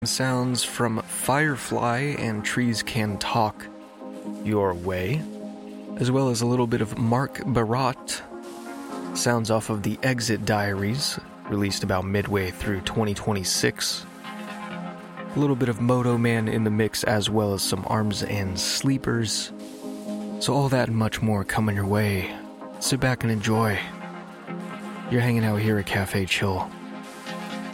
Sounds from Firefly and Trees Can Talk your way, as well as a little bit of Mark Barat. Sounds off of the Exit Diaries, released about midway through 2026. A little bit of Moto Man in the mix, as well as some Arms and Sleepers. So all that and much more coming your way. Sit back and enjoy. You're hanging out here at Cafe Chill.